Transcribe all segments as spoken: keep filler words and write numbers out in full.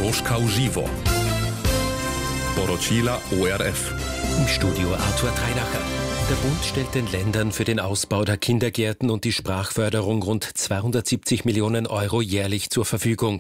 Doroschka Uživo. Poročila O R F. Im Studio Arthur Treinacher. Der Bund stellt den Ländern für den Ausbau der Kindergärten und die Sprachförderung rund zweihundertsiebzig Millionen Euro jährlich zur Verfügung.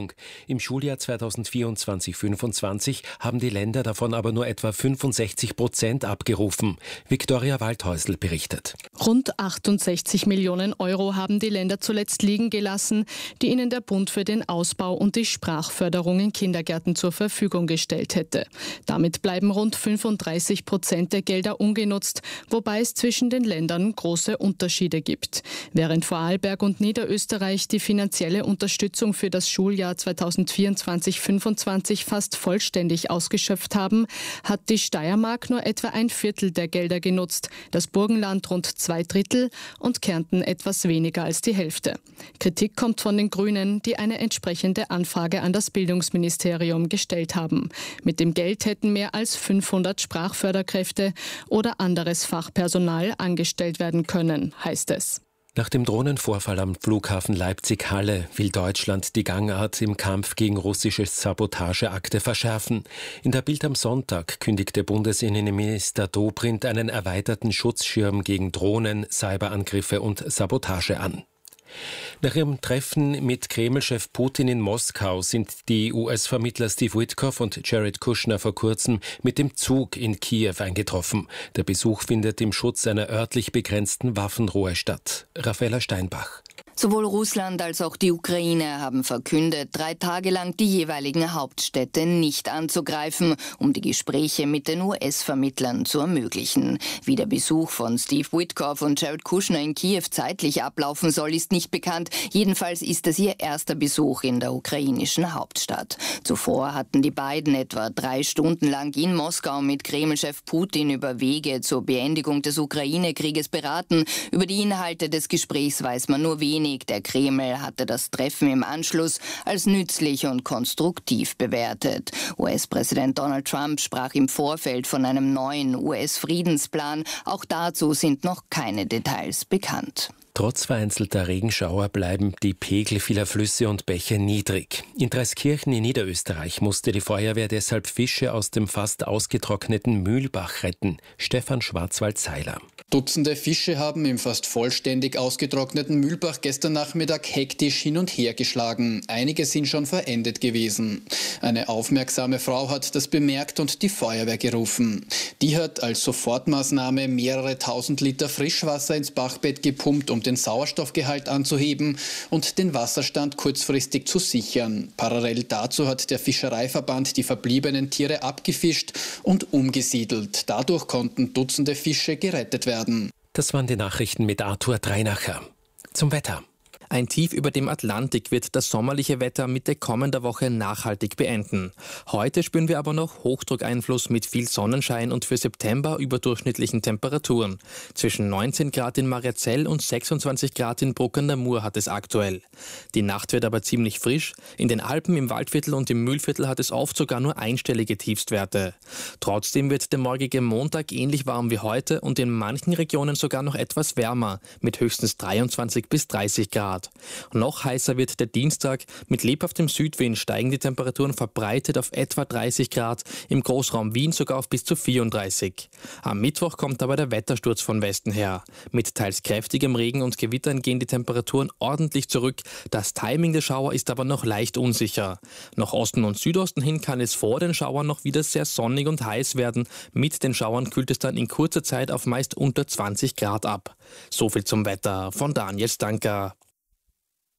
Im Schuljahr zweitausendvierundzwanzig fünfundzwanzig haben die Länder davon aber nur etwa fünfundsechzig Prozent abgerufen. Viktoria Waldhäusl berichtet. Rund achtundsechzig Millionen Euro haben die Länder zuletzt liegen gelassen, die ihnen der Bund für den Ausbau und die Sprachförderung in Kindergärten zur Verfügung gestellt hätte. Damit bleiben rund fünfunddreißig Prozent der Gelder ungenutzt, wobei es zwischen den Ländern große Unterschiede gibt. Während Vorarlberg und Niederösterreich die finanzielle Unterstützung für das Schuljahr zweitausendvierundzwanzig fünfundzwanzig fast vollständig ausgeschöpft haben, hat die Steiermark nur etwa ein Viertel der Gelder genutzt, das Burgenland rund zwei Drittel und Kärnten etwas weniger als die Hälfte. Kritik kommt von den Grünen, die eine entsprechende Anfrage an das Bildungsministerium gestellt haben. Mit dem Geld hätten mehr als fünfhundert Sprachförderkräfte oder anderes Fachpersonal angestellt werden können, heißt es. Nach dem Drohnenvorfall am Flughafen Leipzig-Halle will Deutschland die Gangart im Kampf gegen russische Sabotageakte verschärfen. In der Bild am Sonntag kündigte Bundesinnenminister Dobrindt einen erweiterten Schutzschirm gegen Drohnen, Cyberangriffe und Sabotage an. Nach ihrem Treffen mit Kreml-Chef Putin in Moskau sind die U S-Vermittler Steve Witkoff und Jared Kushner vor kurzem mit dem Zug in Kiew eingetroffen. Der Besuch findet im Schutz einer örtlich begrenzten Waffenruhe statt. Raffaella Steinbach. Sowohl Russland als auch die Ukraine haben verkündet, drei Tage lang die jeweiligen Hauptstädte nicht anzugreifen, um die Gespräche mit den U S-Vermittlern zu ermöglichen. Wie der Besuch von Steve Witkoff und Jared Kushner in Kiew zeitlich ablaufen soll, ist nicht bekannt. Jedenfalls ist es ihr erster Besuch in der ukrainischen Hauptstadt. Zuvor hatten die beiden etwa drei Stunden lang in Moskau mit Kreml-Chef Putin über Wege zur Beendigung des Ukraine-Krieges beraten. Über die Inhalte des Gesprächs weiß man nur wenig. Der Kreml hatte das Treffen im Anschluss als nützlich und konstruktiv bewertet. U S-Präsident Donald Trump sprach im Vorfeld von einem neuen U S-Friedensplan. Auch dazu sind noch keine Details bekannt. Trotz vereinzelter Regenschauer bleiben die Pegel vieler Flüsse und Bäche niedrig. In Dreiskirchen in Niederösterreich musste die Feuerwehr deshalb Fische aus dem fast ausgetrockneten Mühlbach retten. Stefan Schwarzwald-Seiler. Dutzende Fische haben im fast vollständig ausgetrockneten Mühlbach gestern Nachmittag hektisch hin und her geschlagen. Einige sind schon verendet gewesen. Eine aufmerksame Frau hat das bemerkt und die Feuerwehr gerufen. Die hat als Sofortmaßnahme mehrere tausend Liter Frischwasser ins Bachbett gepumpt, um den Sauerstoffgehalt anzuheben und den Wasserstand kurzfristig zu sichern. Parallel dazu hat der Fischereiverband die verbliebenen Tiere abgefischt und umgesiedelt. Dadurch konnten Dutzende Fische gerettet werden. Das waren die Nachrichten mit Arthur Treinacher. Zum Wetter. Ein Tief über dem Atlantik wird das sommerliche Wetter Mitte kommender Woche nachhaltig beenden. Heute spüren wir aber noch Hochdruckeinfluss mit viel Sonnenschein und für September überdurchschnittlichen Temperaturen. Zwischen neunzehn Grad in Mariazell und sechsundzwanzig Grad in Bruck an der Mur hat es aktuell. Die Nacht wird aber ziemlich frisch. In den Alpen, im Waldviertel und im Mühlviertel hat es oft sogar nur einstellige Tiefstwerte. Trotzdem wird der morgige Montag ähnlich warm wie heute und in manchen Regionen sogar noch etwas wärmer mit höchstens dreiundzwanzig bis dreißig Grad. Noch heißer wird der Dienstag. Mit lebhaftem Südwind steigen die Temperaturen verbreitet auf etwa dreißig Grad, im Großraum Wien sogar auf bis zu vierunddreißig. Am Mittwoch kommt aber der Wettersturz von Westen her. Mit teils kräftigem Regen und Gewittern gehen die Temperaturen ordentlich zurück. Das Timing der Schauer ist aber noch leicht unsicher. Nach Osten und Südosten hin kann es vor den Schauern noch wieder sehr sonnig und heiß werden. Mit den Schauern kühlt es dann in kurzer Zeit auf meist unter zwanzig Grad ab. So viel zum Wetter von Daniel Stanker.